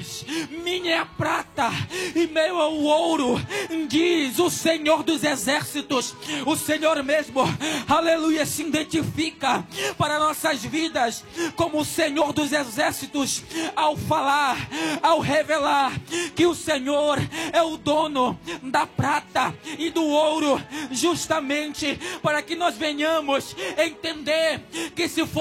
pois minha é a prata e meu é o ouro, diz o Senhor dos Exércitos. O Senhor mesmo, aleluia, se identifica para nossas vidas como o Senhor dos Exércitos, ao falar, ao revelar que o Senhor é o dono da prata e do ouro, justamente para que nós venhamos entender que se for